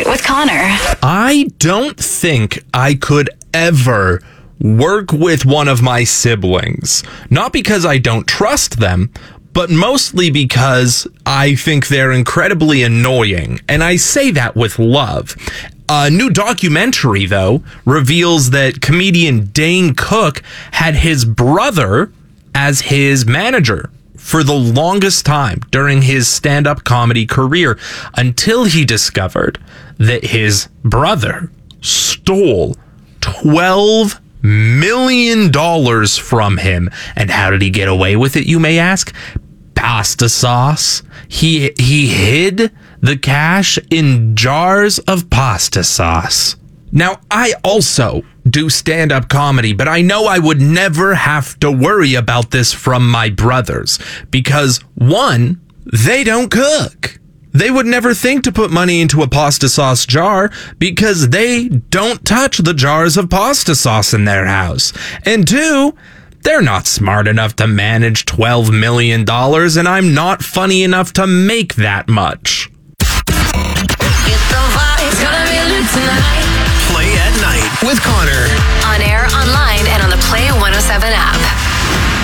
Date with Connor. I don't think I could ever work with one of my siblings. Not because I don't trust them, but mostly because I think they're incredibly annoying. And I say that with love. A new documentary, though, reveals that comedian Dane Cook had his brother as his manager for the longest time during his stand-up comedy career, until he discovered that his brother stole $12 million from him. And how did he get away with it, you may ask? Pasta sauce. He hid the cash in jars of pasta sauce. Now, I also do stand-up comedy, but I know I would never have to worry about this from my brothers because, one, they don't cook. They would never think to put money into a pasta sauce jar because they don't touch the jars of pasta sauce in their house. And two, they're not smart enough to manage $12 million, and I'm not funny enough to make that much.